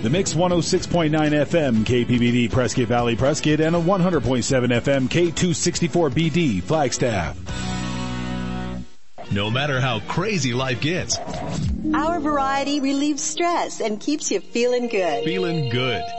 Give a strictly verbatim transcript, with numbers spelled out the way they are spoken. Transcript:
The Mix one oh six point nine F M K P B D Prescott Valley Prescott and a one hundred point seven F M K two sixty-four B D Flagstaff. No matter how crazy life gets, our variety relieves stress and keeps you feeling good. Feeling good.